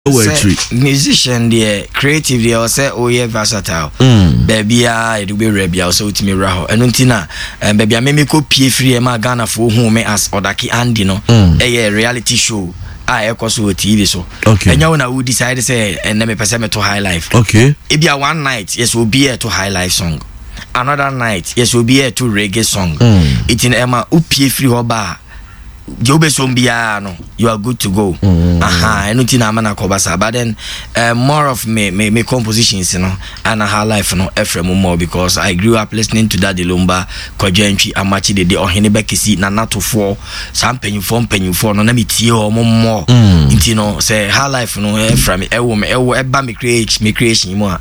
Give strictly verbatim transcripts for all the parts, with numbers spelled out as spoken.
Poetry. Musician there, creative there, say oh yeah versatile. Mm. Baby ah, it be rebel also to me raho. And untina, um, baby I me ko pie free ma Ghana for whom me as Odaki Andy no. Mm. A reality show. I echo so T V so. Okay. And you na who decide to say and then me person to high life. Okay. It be a one night, yes, will be a to high life song. Another night, yes, will be a to reggae song. Mm. It in Emma who pie free hoba. Jobe Sombia, no, you are good to go. Mm. Aha, and utina mana kobasa. But then, uh, more of me, me, me compositions, you know, and her life, you know, Ephraim more because I grew up listening to Daddy Lumba, Kwajenchi, Amachi, the or Henebekisi, Nana to four, some penny form, penny for no name tea or more. You know, say her life, you know, Ephraim, a woman, a woman, me create, me creation more.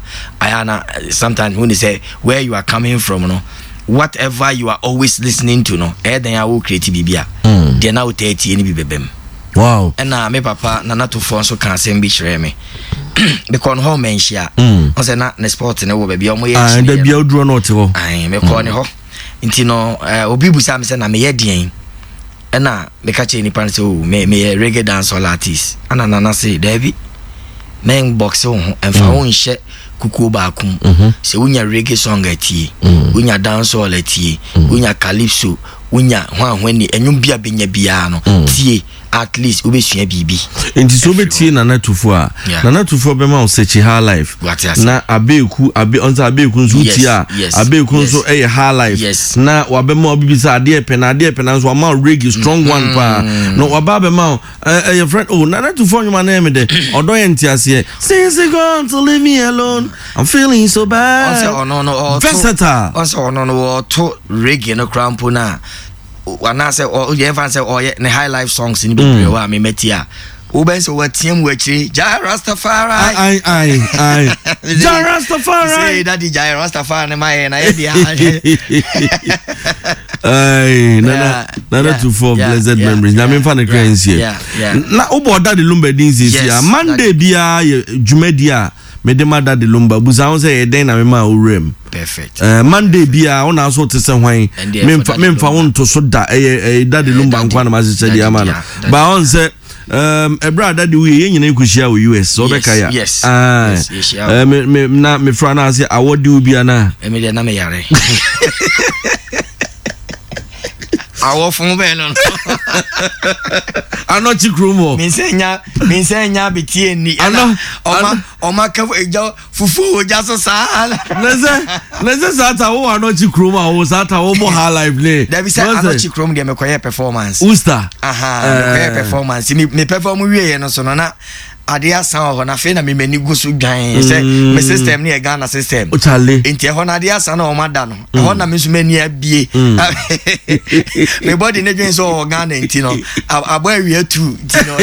I sometimes when they say where you are coming from, you know. Whatever you are always listening to, no, eh, then I will create Bibia. Then I will take any bibem. Wow. And now, my papa, Nana to phone so can't send be me. Because home men share. I said, not the sport in a baby. I'm way. And the beer draw not to. I am a corner ho. Intino, Obibu Sam said, I'm a yedian. And now, me catch any parents who may a reggae dance or artist. And Nana say, Debbie, men box on and for own shit. Kuku bakum se unya reggae song ati unya dance all ati unya calypso unya hwan hwani enwum bia benya bia no tie at least obesua bibi enti so betie Nana Tufo a Nana Tufo be ma o search her life na abeku abe onza abeku nso tie a abeku nso eye her life na wa be ma obibisa ade pe na ade pe na nso ma reggae strong one pa no wa ba be ma eh friend oh Nana Tufo nyuma na me de odo ye ntiase since you gone to leave me alone I'm feeling so bad oh no no versatile oh no no to reggae no crampo na wana say oh you ever say oh yeah the high life songs in be wa me metia Uben so what team wachiri Jah Rastafari I I I Jah Rastafari say that the Jah Rastafari my na e dia ay Nana Nana Tufo blessed memories na me fa na cranes here na obo Daddy Lumba din sisi ya Monday bia jumadi a me de ma Daddy Lumba buza won say e den na me ma urem perfect uh, Monday bia ona so te se hwan me me fa won to so da e Daddy Lumba nkwa na ma se dia ma no ba on say um a brother Daddy we yen nyina kushia wo U S so be ka ya yes ah uh, me me na me fra na say awodi bia na e me de na me yare awo fun be no ano chikrumo mi senya mi senya bitie ni ana oma oma ka eja fufu oja so sa leze leze sata wo ano chikrumo wo sata wo mo ha live le da bi say ano chikrumo de me koye performance usta aha koye performance mi me perform wie no so no na ade asan ho na fe na me mani gu so dwan say me system ni e Ghana system o chale enti ho na ade asan na o mada no ho na me so mani abie me body ne dwen so Ghana enti no abo awie tu enti no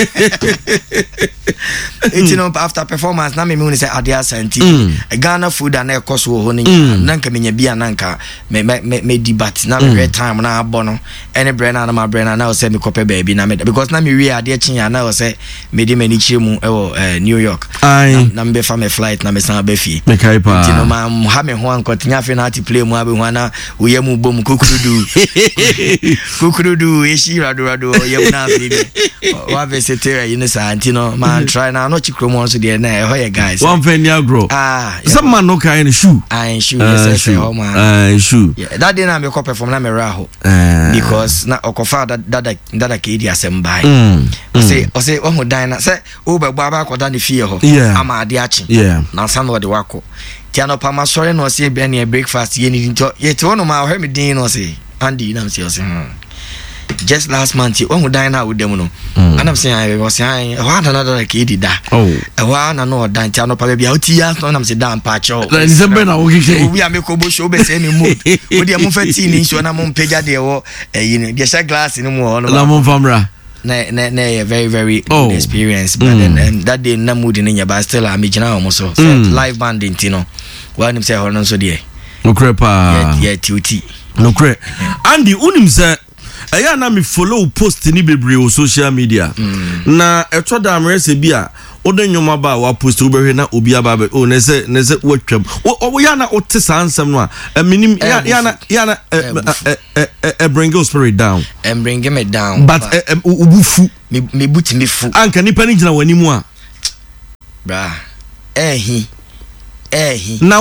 enti no after performance na me me say ade asan enti Ghana food and e koso ho ni na nka me nya bia na nka me me me debate na me time na abo no any brain na ma brain na o say me kope baby na me because na me wie ade chin ya na o say me di mani chiremu Uh, New York. I na mbe fa me flight na me san be fi. Me kai pa. Tino ma ha me ho ankotinya fe na ti play mu abe ho na oye mu bom kukurudu. Kukurudu eshi rado rado ye na fi be. Wa be setera yin sa antino man try na no chikromo so de na e ho ye guys. One fan ya grow. Ah. Some man no kai in shoe. I shoe yes say ho man. Ah shoe. Yeah, that day na me ko perform na me raho. Because na okofa that that that ke di asembai. Say o say o ho dan na say o be aba akoda ne fie ho ama ade achi na san wo de wako ti anopa ma sore no se be na breakfast ye ni nto ye ti wono ma o he me din no se Andy na se o se just last month o hu dan na wo dem no anam se I was saying wa na na ke di da oh e wa na no dan ti anopa be bia o ti ya no nam se dan pa cho ni se be na wo kike o bia me ko bo show be se me mood o de mo fati ni so na mo peja de wo e yi de sha glass ni mo no la mo famra na na na very very oh. good experience but mm. then um, that day na mood in but still I'm original almost so mm. live band in you know when him say hono so there no crepa yeah T O T no cre Andy unim say eya na me follow post ni bebre o social media mm. na eto da amrese bi a oden nyoma ba wa post wo behwe na obi aba be o ne se ne se watwam o ya na o te sansam no a minim ya ya na ya na e bring your spirit down and bring me down but obufu me me buti me fu anka nipa ni gina wani mu a bra eh he eh he now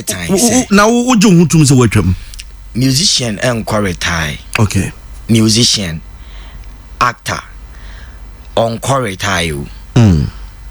now wo jo hutum se watwam musician and retire. Okay. Musician, actor, on retire. Mm.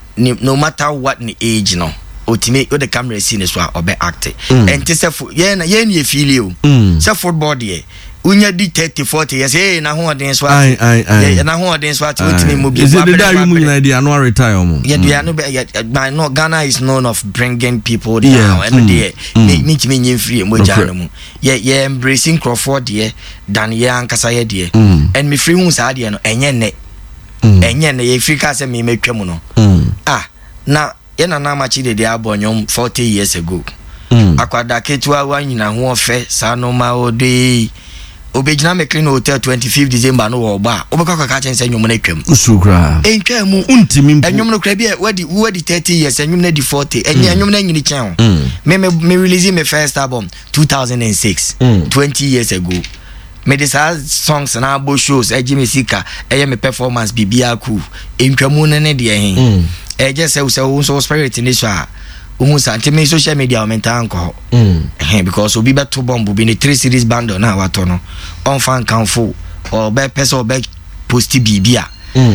No matter what the age, no. Ultimate, the camera scene is what or be acting. And to say for yeah, yeah, you feel you. Say football, yeah. Unya di thirty forty years. Hey, na who dance what? Aye, aye, aye. Yeah, na who dance what? Ultimate movie. Is it the day you mean idea? No retire. Yeah, they are no. Yeah, no. Ghana is known of bringing people down. And they me me me free mo jano. Yeah, yeah, embracing Crawford yeah. Dan yeah, ankasa yeah dear. And me free who's idea no. Enye ne. Enye ne. Ye free kase me me twemu no. Ah, na ye na na machi de dia abonyom forty years ago. Akwada ketua wa nyina ho ofe sa no ma ode. Obejina me clean hotel twenty-fifth December no wo ba obeka ka ka chen se nyom na twam usukra entwa mu untimi mpo enyom no kra bi wadi wadi thirty years enyom na di forty enye enyom na nyini chen me me me release my first album two thousand six twenty years ago me this songs na abo shows eji me sika eye me performance bibia cool entwa mu ne ne de hen e je se wo so spirit ni so a Umu santi me social media aumenta anko eh because obi beto bomb bi ni three series bando na wato no on fan kanfo or be person or be posti bibia.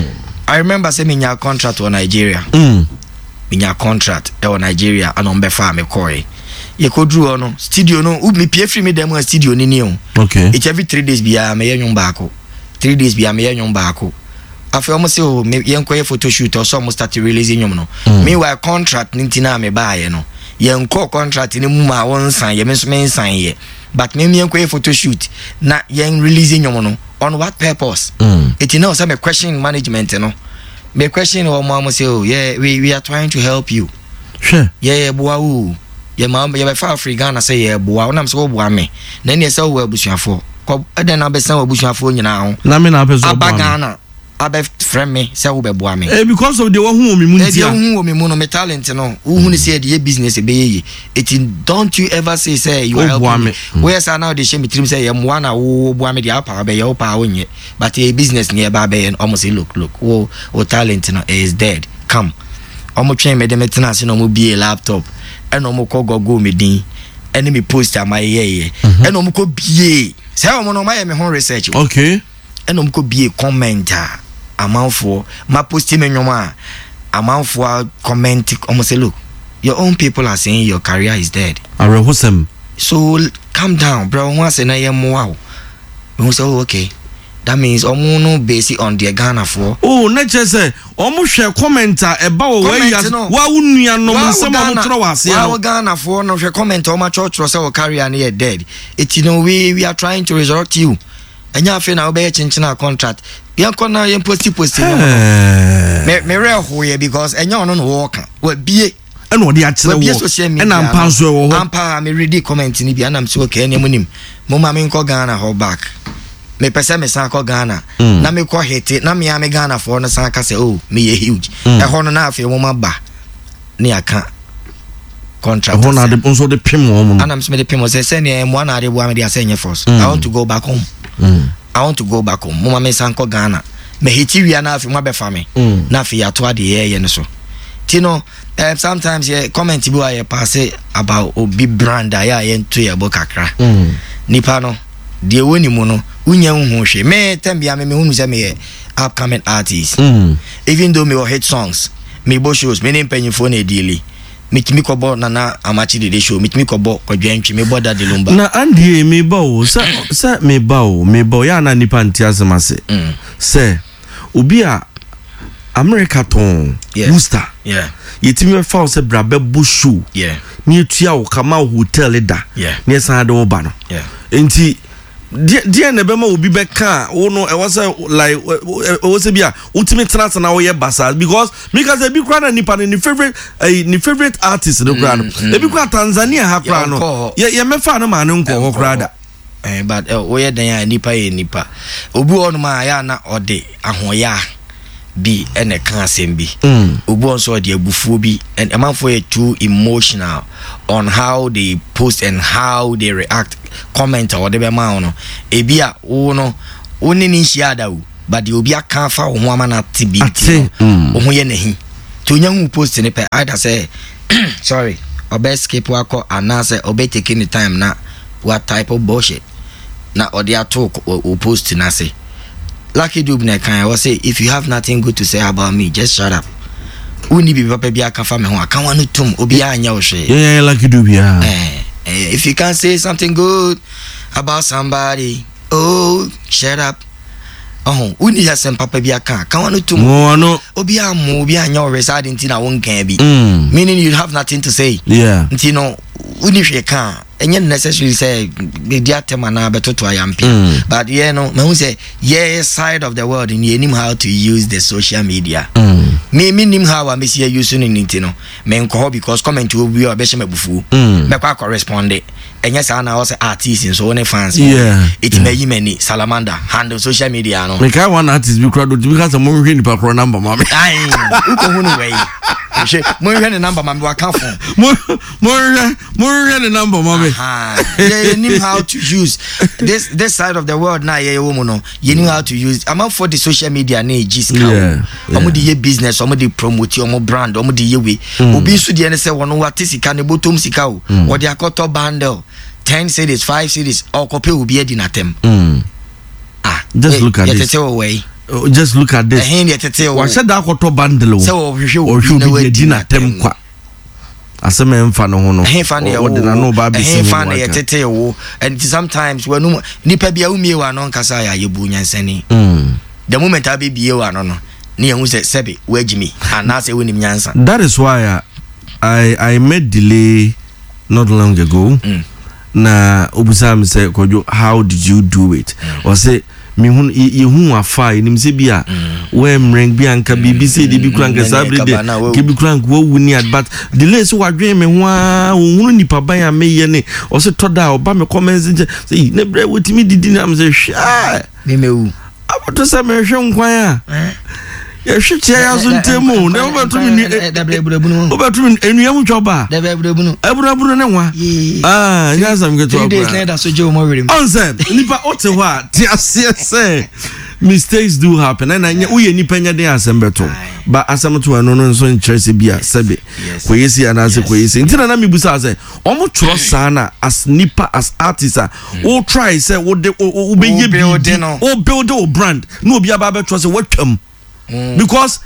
I remember say me nya contract in Nigeria. Mm. Me nya contract e on Nigeria and on be fa me koi. Ye ko dru no studio no u me pie free me dem studio ni ni o. Okay. Each every three days bia me yenwum baako. three days bia me yenwum baako. After almost say oh me yenkoye photo shoot or some start releasing nyom no. Meanwhile contract nintina me buy no. Yenko contract ni mu ma won san ye me so me san ye. But me yenkoye photo shoot na yen releasing nyom no. On what purpose? Mm. It you know some question management no. Me question or mama say oh yeah we we are trying to help you. Sure. Yeah yeah boa wo. Ye mama ye be fa Africa say yeah boa na me so boa me. Na ne say wo abusuafo. Ko eden na be san abusuafo nyina ho. Na me na be so boa. Abagana. Abe friend me say wo be boa me eh because of the one who me mu ntia eh hu wo me mu no me talent no hu ni say the business be ye it don't you ever say say you are helping me where say now they shame me trim say ye mo na wo boa me the power be ye power onye but a business near ba be almost say look look wo wo talent no is dead come omo twen me dem tena se no mo bie laptop e no mo ko gogo me din ene me post am ye ye e no mo ko bie say omo no ma ye me ho research okay e no mo ko bie commenter amanfo ma post me nyoma amanfo comment almost say look your own people are saying your career is dead arehosem so calm down bro who say na ye mo wow we say oh, okay that means omo no based on the Ghana for oh na che say omo hwe commenter e ba wo we ya wa unua no nsem omo tro wase ya wa Ghana for no hwe comment omo church say your career na dead it you know we we are trying to resurrect you enya afi na obey chinchina contract yan kona yan posti posti me me re hoye because enya ono no work wa bie ena odi a kire wo ena mpanso e wo ho ampa me ready comment ni bia na mse okay ene munim mo ma me nko Ghana ho back me pese me san ko Ghana na me ko hit na me ya me Ghana for no san ka say oh me ye huge e ho no na afi mo ma ba ni aka contract ho na de onso de pim wo mo anam se me de pim wo say say ne mo na de bo am de say nye force I want to go back home. Mm. I want to go back home. Mama me sanko Ghana. Me hiti wi na afi mo be fa me. Na afi ya to ade ye ye no so. Ti no uh, sometimes ye comment bi wa ye pass about obi brand ya ye nto ye bo kakra. Mm. Nipa no de woni mu no unya hu hwe. Me tambia me me hu se me upcoming artist. Mm. Even though me o hit songs, me bo shows, me nempanyim fo na edili. Mitimi kobo na na amachi de show mitimi kobo kwadwantwi me boda de lumba na andi me ba o sa sa me ba o me ba ya na nipa ntiasema se mm. se obi a America ton yeah. Booster yeah yetimi fa se brabe bu show yeah ni etua o kama hotel da yeah ni san de wo ba no yeah enti dia na be ma obi be ka wo no e was like wo se bia ultimate trans na wo ye basa because me ka say bi kra na nipa ni favorite uh, ni favorite artist no kra no e bi kra Tanzania ha kra no ye ye me fa no ma no nko kra da eh but wo ye dan ya nipa ye nipa obi onu ma ya na ode ahoya bi ene kan asem bi obi on so de abufuo bi and a man for too emotional on how they post and how they react comment or the man no ebi a wo no woni ni hia da wo but the obi aka fa wo ho ama na tibiti wo ho ye nahi to nyahu post ne pe either say sorry obe skip wako anase obe taking the time na what type of bullshit na odi atalk or post na say Lucky Dube na kan I was say if you have nothing good to say about me just shut up. Uni bi papa bi aka fa me ho aka wanu tum obi anya wo hwe. Yeah, yeah, Lucky Dube ya. Eh, eh, if you can't say something good about somebody, oh, shut up. Oh, uni ya sem papa bi aka aka wanu tum. Oh, no. Obi amu obi anya wo reside ntina won kan bi. Mm. Meaning you have nothing to say. Yeah. Ntino uni hwe kan enye necessarily say the diatema na beto to ayampi mm. but you know me who say yeah side of the world in you know how to use the social media mm. me me nim how I see you using it no me nko because comment we be be sheme bufu me kwa correspond enye sa na say artists so one fans yeah it yeah. May many salamander handle social media no me kai one artist be crowd because some mo hwe ni pa pro number mama ai uko hunu wey she mo hwe ni number mama wa kan phone mo mo mo hwe ni number mama yeah, you know how to use this this side of the world now. Yeah, woman, no, you know how to use. I'm out for the social media. Ne, G's yeah. Omo di business, omo di promote, omo brand, omo di we. Obi su di ene se wono wati sika ne botom sika o. What they call top bundle, ten cities, five cities, or copy will be in atem. Ah, just look at this. Oh, just look at this. What said that top bundle? So or should be dinner tem kwa. Aseme mfa no ho no o de na no ba be sin fa na yetete wo and sometimes when nipa bia umie wa no nkasa ya yebu nyansani mm the moment abi bie wa no no ne yehu se sebe wagimi anase woni nyansa. That is why I I made delay not long ago mm. na obusam say Kojo, how did you do it mm. or say me hu ye hu afa nim se bia we mreng bia nka bibi se de bi kura nka sabre de ke bi kura nka wo wuni at but delay so wadwen me ho a hunu nipa ban ya me ye ne o se toda o ba me comments say ne bre wotimi didi na me se hwa me mewu abato se me hwe nkwan a ya hwe tia ya so ntemu ne obatumi ni obatumi enuam twoba da bebrebunu ebraburu ne nwa ah nya sam ke to days later so je mo were me onse nipa ote ho a ti ase se mistakes do happen and anya uye nipa nya den asembeto ba asemto eno no nso nkyerese bia sebe koyesi anase koyesi ntina na mebusa se omo tworo saa na as nipa as artist o try say wo de o be ye build o build o brand no obi aba be tworo se watwam because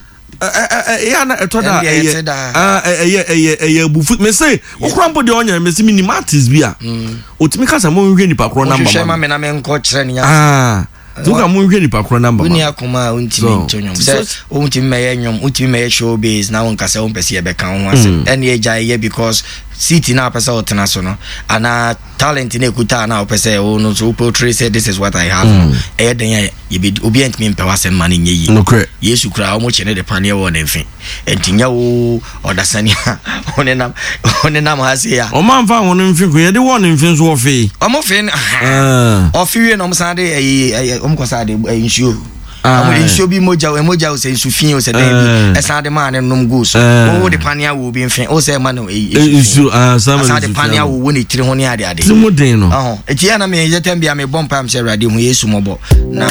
eh na etoda eh ah eh eh eh bufu me say okrampo de onya me say mini artist bia otimi kasa mo hwe nipa kro number hwe ma me na me nko kire ne nya ah tuka mo hwe nipa kro number uni akoma untimi nchonyom say untimi meye nyom untimi meye showbiz na won kasa won pese ye be kan ho ase ene eja ye because city na pesa otena so no ana talent na ekuta na pesa o no so portray say this is what I have eh den ye be obi ant me mpewa sen man nye yi yesu kura o mo chene de pane wo na mfin entinya wo odasani onenam onenam ha se ya o man fa won mfin ko ye de won mfin so ofi o mo fin ofi we no mo san de eh o mo ko sa de nsuo amu de nsuo bi moja o moja o se nsufin o se den bi esa de man nom go so o de pania wo bi mfin o se man o nsuo ah sama esa de pania wo woni tire ho ne ade ade timu den no oh eti ya na me yetem bia me bompa am se rade hu yesu mobo na